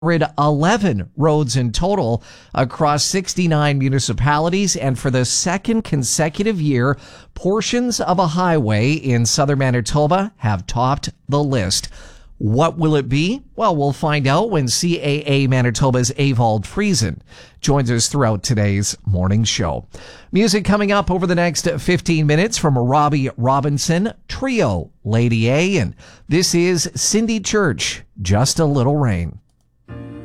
11 roads in total across 69 municipalities, and for the second consecutive year, portions of a highway in southern Manitoba have topped the list. What will it be? Well, we'll find out when CAA Manitoba's Evald Friesen joins us throughout today's morning show. Music coming up over the next 15 minutes from Robbie Robinson Trio, Lady A, and this is Cindy Church, Just a Little Rain.